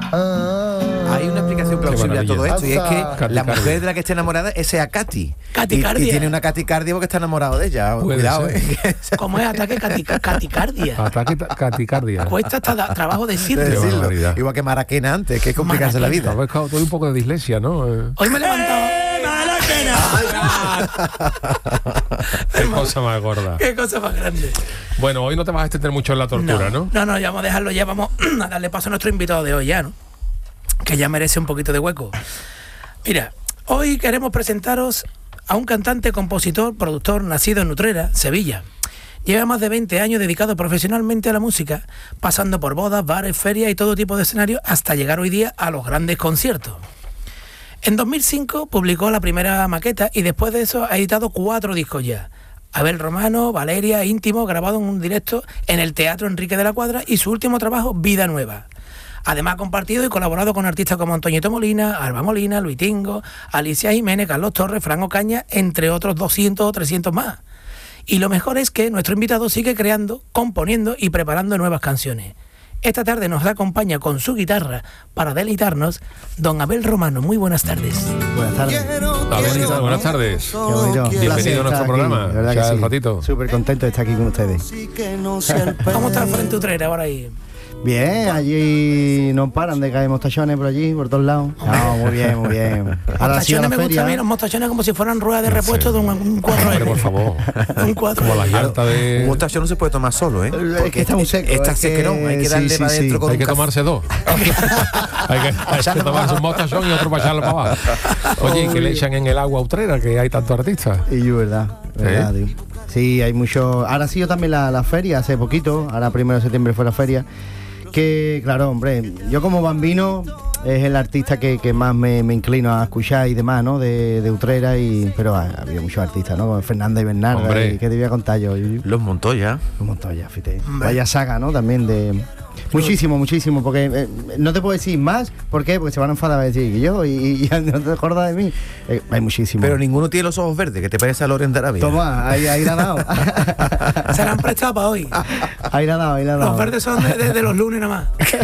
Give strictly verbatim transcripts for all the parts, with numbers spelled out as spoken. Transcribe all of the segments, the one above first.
Ah, Hay una explicación plausible a todo esto, y es que Cati la mujer Cardia. de la que esté enamorada es a Katy. Caticardia. Y, y tiene una caticardia porque está enamorado de ella. Puede Cuidado, ser. ¿eh? ¿Cómo es ataque catica- caticardia? Ataque ta- caticardia. Cuesta hasta da- trabajo De decirlo. Qué decirlo. barbaridad. Igual que Maraquena antes, que es complicarse la Maraquena. vida. Todo un poco de dislexia, ¿no? Eh, Hoy me he levantado. Qué cosa más gorda. ¡Qué cosa más grande! Bueno, hoy no te vas a extender mucho en la tortura, ¿no? No, no, ya vamos a dejarlo, ya vamos a darle paso a nuestro invitado de hoy ya, ¿no? Que ya merece un poquito de hueco. Mira, hoy queremos presentaros a un cantante, compositor, productor, nacido en Utrera, Sevilla. Lleva más de veinte años dedicado profesionalmente a la música, pasando por bodas, bares, ferias y todo tipo de escenarios hasta llegar hoy día a los grandes conciertos. En dos mil cinco publicó la primera maqueta y después de eso ha editado cuatro discos ya. Abel Romano, Valeria, Íntimo, grabado en un directo en el Teatro Enrique de la Cuadra, y su último trabajo, Vida Nueva. Además ha compartido y colaborado con artistas como Antoñito Molina, Alba Molina, Luis Tingo, Alicia Jiménez, Carlos Torres, Fran Ocaña, entre otros doscientos o trescientos más. Y lo mejor es que nuestro invitado sigue creando, componiendo y preparando nuevas canciones. Esta tarde nos acompaña con su guitarra para deleitarnos don Abel Romano. Muy buenas tardes. Buenas tardes. Abel, buenas tardes. Qué bonito. Bienvenido Placer a nuestro estar programa. aquí, de verdad Ya que el sí. ratito. Súper contento de estar aquí con ustedes. ¿Cómo está el Frente Utrera ahora ahí? Bien, allí no paran de caer mostachones por allí, por todos lados. No, muy bien, muy bien. Ahora ha sido Mostachones la me gustan a mí, feria. los mostachones como si fueran ruedas de repuesto de un, un cuatro Hombre, L. por favor. Un cuatro Como la L. llanta Un de... mostacho no se puede tomar solo, ¿eh? Es que está muy seco. Está es que- sequerón, hay que sí, darle sí, para sí. adentro con Hay un que café. tomarse dos. hay que, hay que tomarse un mostachón y otro para echarlo para abajo. Oye, ¿y qué le echan en el agua utrera, que hay tantos artistas? Y yo, verdad, verdad, tío. Sí, hay mucho. Ahora ha sido también la, la feria hace poquito. Ahora primero de septiembre fue la feria. Que, claro, hombre, yo como bambino es el artista que, que más me, me inclino a escuchar y demás, ¿no? De, de Utrera, y pero ha, ha habido muchos artistas, ¿no? Como Fernanda y Bernarda, Hombre. y ¿qué te voy a contar yo? Y- Los Montoya. Un montón ya, fíjate. Vaya saga, ¿no? También de... Muchísimo, muchísimo, porque eh, no te puedo decir más. ¿Por qué? Porque se van a enfadar a decir que yo y, y ya no te acuerdas de mí. Eh, hay muchísimo. Pero ninguno tiene los ojos verdes, que te parece a Loren de Arabia. Toma, ahí, ahí la ha dado. Se la han prestado para hoy. Ahí la ha dado, ahí la ha dado. Los verdes son de, de- de los lunes nada más.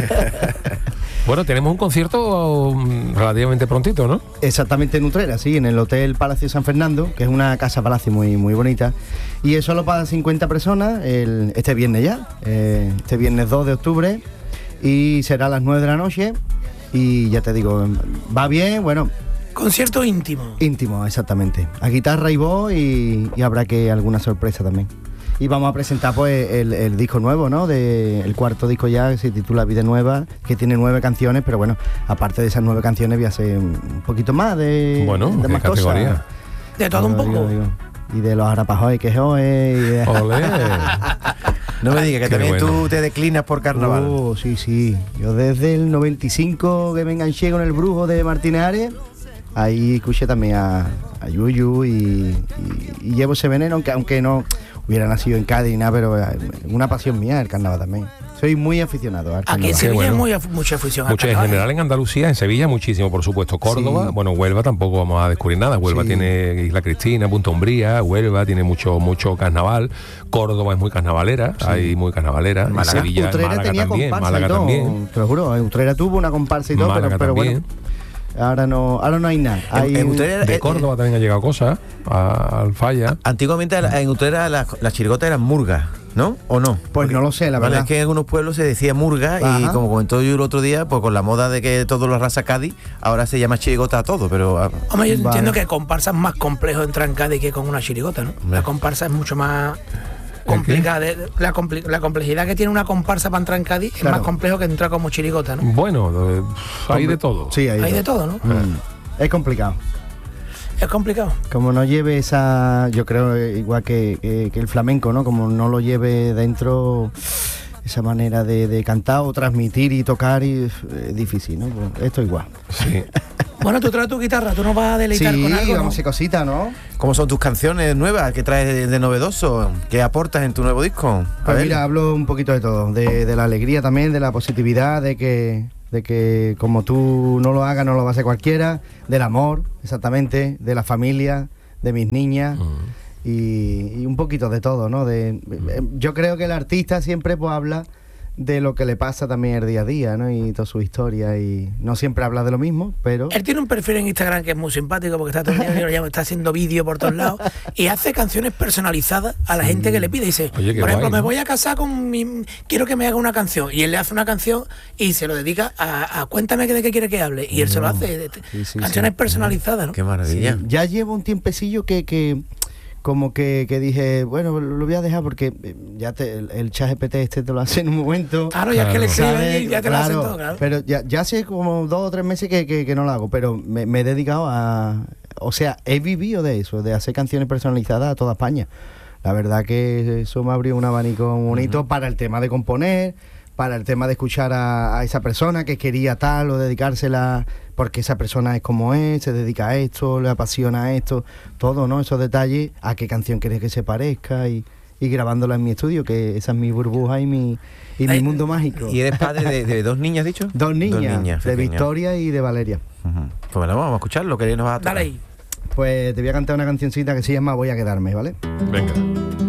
Bueno, tenemos un concierto um, relativamente prontito, ¿no? Exactamente en Utrera, sí, en el Hotel Palacio San Fernando, que es una casa palacio muy, muy bonita. Y es solo para cincuenta personas el, este viernes ya, eh, este viernes dos de octubre. Y será a las nueve de la noche. Y ya te digo, va bien, bueno, Concierto íntimo. íntimo, exactamente. A guitarra y voz, y, y habrá que alguna sorpresa también. Y vamos a presentar pues el, el disco nuevo, ¿no? De, el cuarto disco ya, que se titula Vida Nueva, que tiene nueve canciones, pero bueno, aparte de esas nueve canciones voy a hacer un poquito más de, Bueno, de ¿qué más categoría? cosas. De todo un Digo, poco. digo, digo. Y de los arapajoy que hoy y de... Olé. No me digas que Qué también bueno. tú te declinas por carnaval. Oh, sí, sí. Yo desde el noventa y cinco que me enganché con el brujo de Martínez Ares, ahí escuché también a, a Yuyu y, y, y llevo ese veneno, aunque, aunque no hubiera nacido en Cádiz ni nada, pero es una pasión mía el carnaval también. Soy muy aficionado al Aquí en carnaval. Sevilla bueno. hay muy af- mucha afición. al Mucho en carnaval. general en Andalucía, en Sevilla muchísimo, por supuesto. Córdoba, Sí. bueno, Huelva tampoco vamos a descubrir nada. Huelva Sí. tiene Isla Cristina, Punta Umbría, Huelva tiene mucho mucho carnaval. Córdoba es muy carnavalera, hay muy carnavalera. Málaga. Sevilla, Utrera Málaga tenía también, comparsa Málaga y todo, también. te lo juro. Utrera tuvo una comparsa y todo, Málaga pero, pero también. bueno, ahora no, ahora no hay nada. En- Hay- en Utrera- De eh, Córdoba también ha llegado cosas, a Alfaya. Antiguamente en Utrera las, las chirigotas eran murgas, ¿no? ¿O no? Pues no lo sé, la Vale, verdad. es que en algunos pueblos se decía murga, y Ajá. como comentó yo el otro día, pues con la moda de que todo lo arrasa Cádiz, ahora se llama chirigota a todo, pero ah, Hombre, yo Vale. entiendo que comparsa es más complejo entrar en Cádiz que con una chirigota, ¿no? Hombre. La comparsa es mucho más complicada. de- La, compli- la complejidad que tiene una comparsa para entrar en Cádiz es Claro. más complejo que entrar como chirigota, ¿no? Bueno, eh, hay de todo. Sí, hay, Hay de todo, ¿no? Mm. Es complicado. Es complicado. Como no lleve esa, yo creo eh, igual que, que- que el flamenco, ¿no? Como no lo lleve dentro esa manera de, de cantar o transmitir y tocar, y es eh, difícil, ¿no? Pues esto igual. Sí. Bueno, tú traes tu guitarra, tú nos vas a deleitar Sí, con algo, ¿no? vamos a hacer cositas, ¿no? ¿cómo son tus canciones nuevas? ¿Qué traes de, de novedoso? ¿Qué aportas en tu nuevo disco? A Pues ver. mira, hablo un poquito de todo, de, de la alegría también, de la positividad, de que, de que como tú no lo hagas, no lo va a hacer cualquiera, del amor, exactamente, de la familia, de mis niñas. Y, y un poquito de todo, ¿no? De, eh, yo creo que el artista siempre pues habla de lo que le pasa también el día a día, ¿no? Y toda su historia, y no siempre habla de lo mismo, pero... Él tiene un perfil en Instagram que es muy simpático porque está todo el día, yo lo llamo, está haciendo vídeo por todos lados y hace canciones personalizadas a la sí. gente que le pide. Dice, Oye, por ejemplo, guay, me ¿no? voy a casar con mi... Quiero que me haga una canción. Y él le hace una canción y se lo dedica a, a cuéntame de qué quiere que hable. Y él no. se lo hace. De, sí, sí, canciones sí. personalizadas, ¿no? Qué maravilla. Sí. Ya llevo un tiempecillo que... que como que, que dije, bueno, lo voy a dejar porque ya te, el, el chat G P T este te lo hace en un momento. Claro, ya claro. es que le escriben y ya te claro, lo hacen todo, claro. Pero ya, ya hace como dos o tres meses que, que, que no lo hago, pero me, me he dedicado a... O sea, he vivido de eso, de hacer canciones personalizadas a toda España. La verdad que eso me abrió un abanico bonito uh-huh. para el tema de componer, para el tema de escuchar a, a esa persona que quería tal o dedicársela porque esa persona es como es, se dedica a esto, le apasiona a esto, todo, ¿no? Esos detalles, a qué canción quieres que se parezca y, y grabándola en mi estudio, que esa es mi burbuja y mi y Ay, mi mundo mágico. ¿Y eres padre de, de dos niñas, dicho? Dos niñas, dos niñas de pequeñas. Victoria y de Valeria. Uh-huh. Pues bueno, vamos a escuchar lo que nos va a tocar. Dale ahí. Pues te voy a cantar una cancioncita que se llama Voy a quedarme, ¿vale? Venga.